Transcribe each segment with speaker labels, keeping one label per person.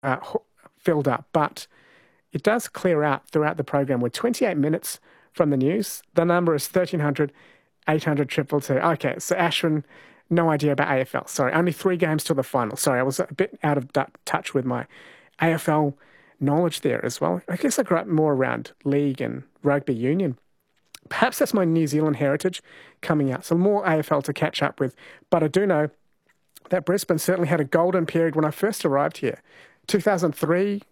Speaker 1: filled up, but it does clear out throughout the program. We're 28 minutes from the news. The number is 1300 800 222. Okay, so Ashwin, no idea about AFL. Sorry, only 3 games till the final. Sorry, I was a bit out of touch with my AFL knowledge there as well. I guess I grew up more around league and rugby union. Perhaps that's my New Zealand heritage coming out. So more AFL to catch up with. But I do know that Brisbane certainly had a golden period when I first arrived here. 2003,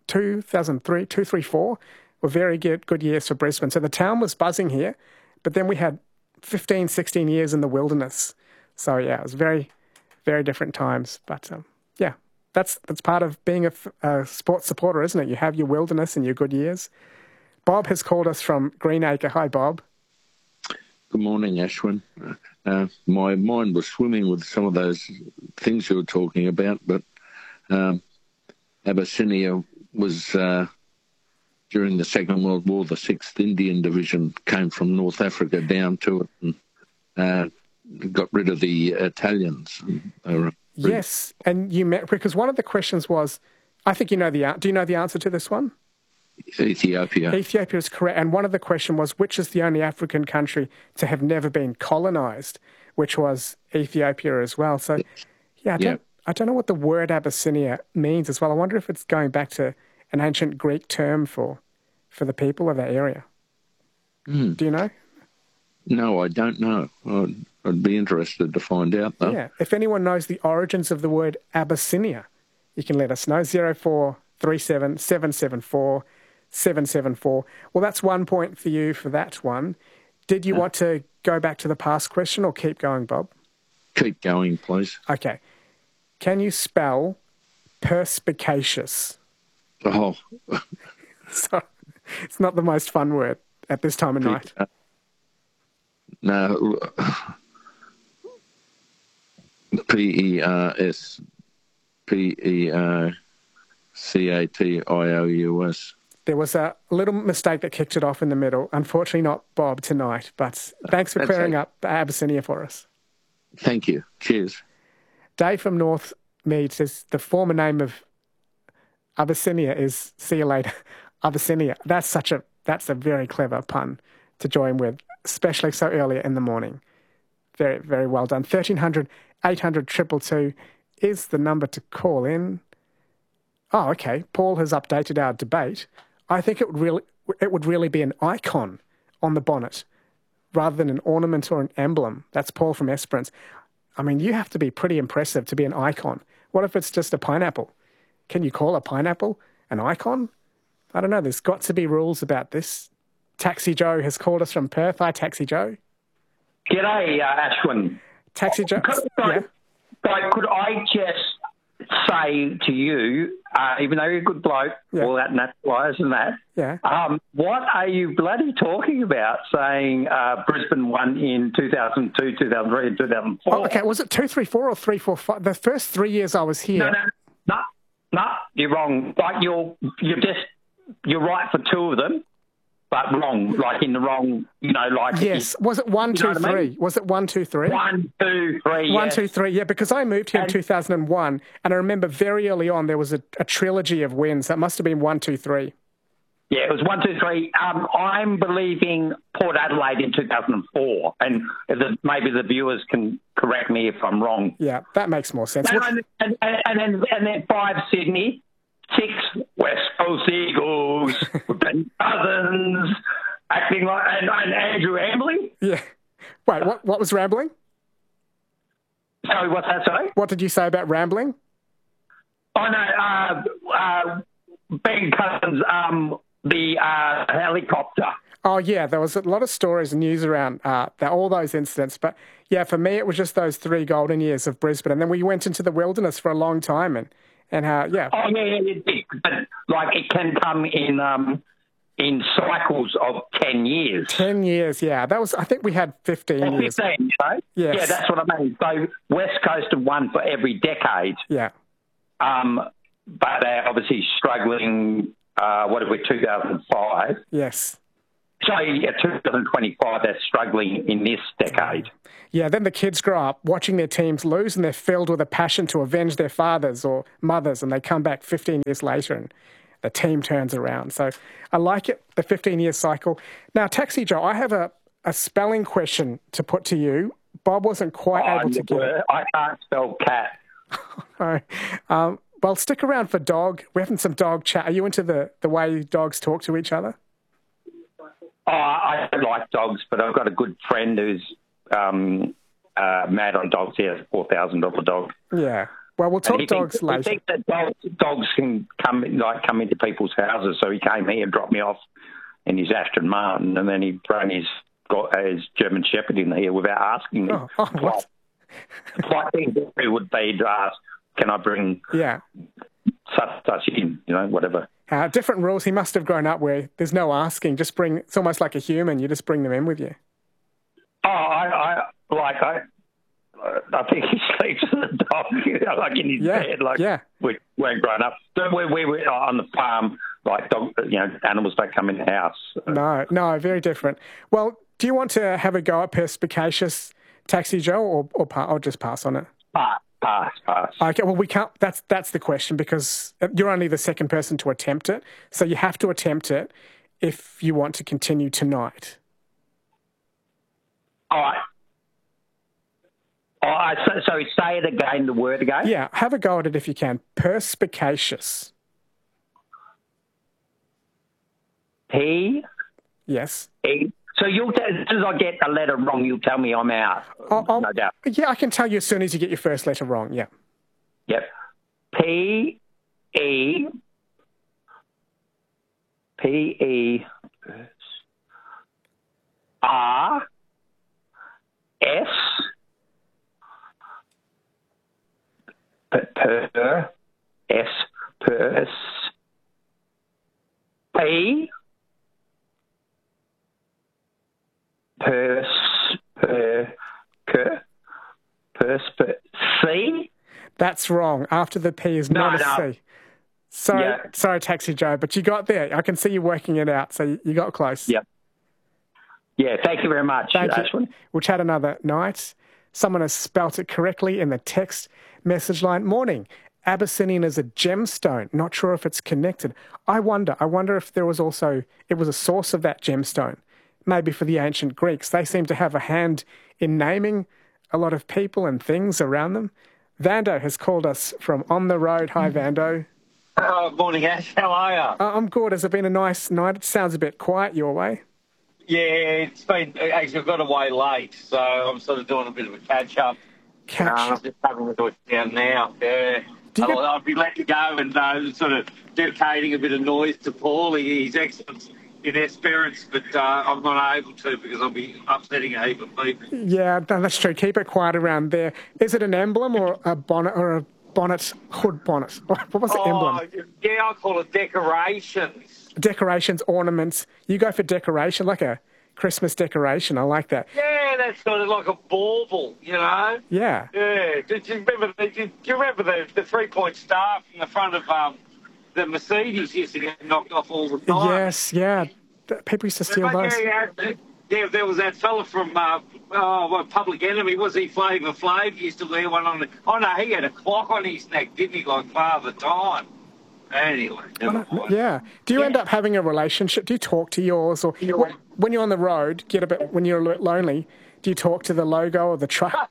Speaker 1: 4 were very good years for Brisbane. So the town was buzzing here, but then we had 15, 16 years in the wilderness. So yeah, it was very, very different times. But yeah, that's part of being a sports supporter, isn't it? You have your wilderness and your good years. Bob has called us from Greenacre. Hi, Bob.
Speaker 2: Good morning, Ashwin. My mind was swimming with some of those things you were talking about, but Abyssinia was, during the Second World War, the 6th Indian Division came from North Africa down to it and got rid of the Italians.
Speaker 1: Yes, and you met, because one of the questions was, I think you know do you know the answer to this one?
Speaker 2: Ethiopia.
Speaker 1: Ethiopia is correct. And one of the questions was, which is the only African country to have never been colonised, which was Ethiopia as well. So, yeah, I don't know what the word Abyssinia means as well. I wonder if it's going back to an ancient Greek term for the people of that area. Do you know?
Speaker 2: No, I don't know. I'd be interested to find out, though.
Speaker 1: Yeah, if anyone knows the origins of the word Abyssinia, you can let us know. 0437 774 774. Well, that's 1 point for you for that one. Did you want to go back to the past question or keep going, Bob?
Speaker 2: Keep going, please.
Speaker 1: Okay. Can you spell perspicacious?
Speaker 2: Oh.
Speaker 1: So, it's not the most fun word at this time of night.
Speaker 2: No. Perspecatious.
Speaker 1: There was a little mistake that kicked it off in the middle. Unfortunately, not Bob tonight, but thanks for clearing up Abyssinia for us.
Speaker 2: Thank you. Cheers.
Speaker 1: Dave from North Mead says the former name of Abyssinia is, see you later, Abyssinia. That's a very clever pun to join with, especially so early in the morning. Very, very well done. 1300 800 222 is the number to call in. Oh, okay. Paul has updated our debate. I think it would really be an icon on the bonnet rather than an ornament or an emblem. That's Paul from Esperance. I mean, you have to be pretty impressive to be an icon. What if it's just a pineapple? Can you call a pineapple an icon? I don't know. There's got to be rules about this. Taxi Joe has called us from Perth. Hi, Taxi Joe.
Speaker 3: G'day, Ashwin.
Speaker 1: Taxi Joe.
Speaker 3: Could I just say to you, even though you're a good bloke, all that naturalised and that, what are you bloody talking about saying Brisbane won in 2002, 2003 and 2004?
Speaker 1: Oh, okay, was it 2-3-4 or 3-4-5? The first 3 years I was here.
Speaker 3: No, you're wrong. Like you're right for 2 of them, but wrong, like in the wrong, like...
Speaker 1: Yes. Was it 1, 2, 3? I mean? Was it 1, 2, 3?
Speaker 3: 1, 2, 3,
Speaker 1: 1, 2, 3, yeah, because I moved here in 2001, and I remember very early on there was a trilogy of wins. That must have been 1, 2, 3.
Speaker 3: Yeah, it was 1, 2, 3. I'm believing Port Adelaide in 2004, and maybe the viewers can correct me if I'm wrong.
Speaker 1: Yeah, that makes more sense.
Speaker 3: And then 5, Sydney. 6, West Coast Eagles, with Ben Cousins, acting like, and Andrew Ambling.
Speaker 1: Yeah. Wait, what was Rambling?
Speaker 3: Sorry, what's that, sorry?
Speaker 1: What did you say about Rambling?
Speaker 3: Oh, no, Ben Cousins, the helicopter.
Speaker 1: Oh, yeah, there was a lot of stories and news around all those incidents. But, yeah, for me, it was just those 3 golden years of Brisbane. And then we went into the wilderness for a long time and how, yeah.
Speaker 3: Oh, yeah, but like it can come in cycles of 10 years.
Speaker 1: 10 years, yeah. That was, I think we had 15 years.
Speaker 3: 15, right?
Speaker 1: Yes.
Speaker 3: Yeah, that's what I mean. So West Coast have won for every decade.
Speaker 1: Yeah.
Speaker 3: But they're obviously struggling, 2005?
Speaker 1: Yes.
Speaker 3: Sorry, 2025, they're struggling in this decade.
Speaker 1: Yeah, then the kids grow up watching their teams lose and they're filled with a passion to avenge their fathers or mothers, and they come back 15 years later and the team turns around. So I like it, the 15-year cycle. Now, Taxi Joe, I have a spelling question to put to you. Bob wasn't quite able to get it.
Speaker 3: I can't spell cat.
Speaker 1: Well, stick around for dog. We're having some dog chat. Are you into the way dogs talk to each other?
Speaker 3: Oh, I don't like dogs, but I've got a good friend who's mad on dogs. He has a $4,000 dog.
Speaker 1: Yeah. Well, we'll talk dogs later.
Speaker 3: I think that dogs can come into people's houses. So he came here and dropped me off in his Aston Martin, and then he brought his German Shepherd in here without asking me.
Speaker 1: What?
Speaker 3: The polite thing would be to ask, can I bring such in, whatever.
Speaker 1: Different rules. He must have grown up where there's no asking. It's almost like a human. You just bring them in with you.
Speaker 3: Oh, I think he sleeps in the dog, like in his bed, we weren't grown up. So we were on the farm, like dog, animals don't come in the house.
Speaker 1: No, very different. Well, do you want to have a go at perspicacious, Taxi Joe, or I'll just pass on it?
Speaker 3: Pass.
Speaker 1: Okay, well, we can't. That's the question, because you're only the second person to attempt it, so you have to attempt it if you want to continue tonight.
Speaker 3: All right. So say it again, the word again?
Speaker 1: Yeah, have a go at it if you can. Perspicacious.
Speaker 3: P?
Speaker 1: Yes.
Speaker 3: E? So as soon as I get a letter wrong, you'll tell me I'm out. No doubt.
Speaker 1: Yeah, I can tell you as soon as you get your first letter wrong, yeah.
Speaker 3: Yep. P, E, R, S, pers, P, C?
Speaker 1: That's wrong. After the P is not a C. Sorry, Taxi Joe, but you got there. I can see you working it out, so you got close.
Speaker 3: Yep. Yeah, thank you very much.
Speaker 1: Thank you. We'll chat another night. Someone has spelt it correctly in the text message line. Morning. Abyssinian is a gemstone. Not sure if it's connected. I wonder if it was a source of that gemstone. Maybe for the ancient Greeks. They seem to have a hand in naming a lot of people and things around them. Vando has called us from on the road. Hi, Vando.
Speaker 4: Morning, Ash. How are you?
Speaker 1: I'm good. Has it been a nice night? It sounds a bit quiet your way.
Speaker 4: Yeah, it's been... Actually, I've got away late, so I'm sort of doing a bit of a catch-up. I'm just having a look down now. Yeah. I'll be letting go and sort of dedicating a bit of noise to Paul. He's excellent in Esperance, but I'm not able to because I'll be upsetting a heap of people.
Speaker 1: Yeah, that's true. Keep it quiet around there. Is it an emblem or a bonnet or a hood bonnet? What was the emblem?
Speaker 4: Yeah, I call it decorations.
Speaker 1: Decorations, ornaments. You go for decoration, like a Christmas decoration. I like that.
Speaker 4: Yeah, that's sort of like a bauble,
Speaker 1: Yeah.
Speaker 4: Yeah. Do you remember the three-point star from the front of the Mercedes used to get knocked off all the time?
Speaker 1: Yes, yeah. People used to steal those.
Speaker 4: Yeah, there was that fella from Public Enemy. Was he Flavor Flav? He used to wear one on the... Oh, no, he had a clock on his neck, didn't he, like Father Time? Anyway, never mind.
Speaker 1: Yeah. Do you end up having a relationship? Do you talk to yours? Or when you're on the road, when you're lonely, do you talk to the logo or the truck?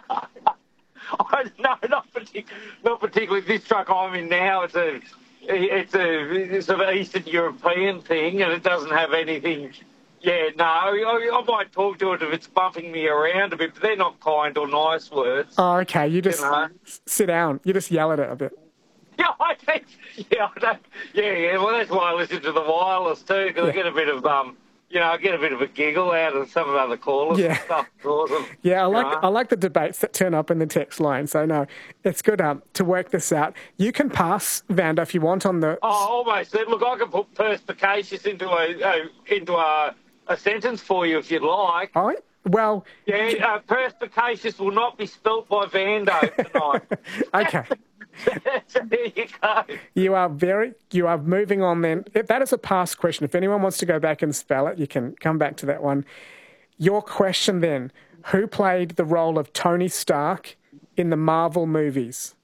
Speaker 4: No, not particularly. This truck I'm in now, it's a sort of Eastern European thing, and it doesn't have anything... Yeah, no, I might talk to it if it's bumping me around a bit, but they're not kind or nice words.
Speaker 1: Oh, okay. You just sit down. You just yell at it a bit.
Speaker 4: Yeah, well, that's why I listen to the wireless too, because I get a bit of a giggle out of some of the other callers and stuff. It's awesome.
Speaker 1: Yeah, I like the debates that turn up in the text line. So no, it's good to work this out. You can pass, Vanda, if you want on the.
Speaker 4: Oh, almost. Look, I can put perspicacious into a sentence for you if you'd like.
Speaker 1: Oh, well.
Speaker 4: Yeah, perspicacious will not be spelt by Vando tonight.
Speaker 1: Okay.
Speaker 4: There you go.
Speaker 1: You are moving on then. That is a past question. If anyone wants to go back and spell it, you can come back to that one. Your question then, who played the role of Tony Stark in the Marvel movies?